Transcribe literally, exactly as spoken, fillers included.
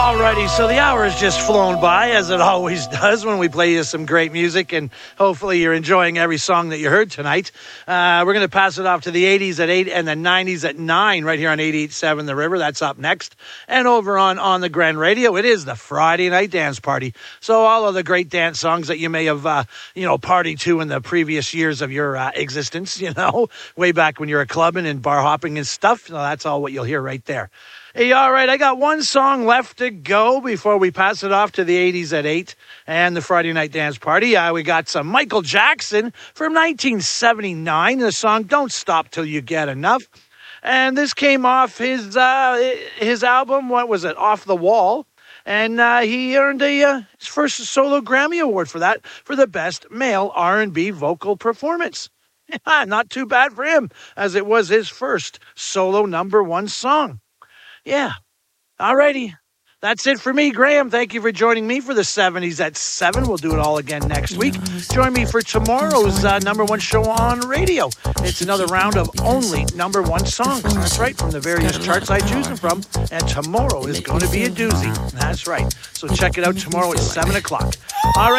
Alrighty, so the hour has just flown by, as it always does when we play you some great music, and hopefully you're enjoying every song that you heard tonight. Uh, we're going to pass it off to the eighties at eight and the nineties at nine right here on eighty-eight point seven The River. That's up next. And over on On the Gren Radio, it is the Friday Night Dance Party. So all of the great dance songs that you may have, uh, you know, partied to in the previous years of your uh, existence, you know, way back when you were clubbing and bar hopping and stuff, so that's all what you'll hear right there. Hey, all right, I got one song left to go before we pass it off to the eighties at eight and the Friday Night Dance Party. Uh, we got some Michael Jackson from nineteen seventy-nine, the song Don't Stop Till You Get Enough. And this came off his uh, his album, what was it, Off the Wall. And uh, he earned a uh, his first solo Grammy Award for that, for the best male R and B vocal performance. Not too bad for him, as it was his first solo number one song. Yeah. Alrighty. That's it for me, Graham. Thank you for joining me for the seventies at seven. We'll do it all again next week. Join me for tomorrow's uh, number one show on radio. It's another round of only number one songs. That's right, from the various charts I choose them from. And tomorrow is going to be a doozy. That's right. So check it out tomorrow at seven o'clock. All right.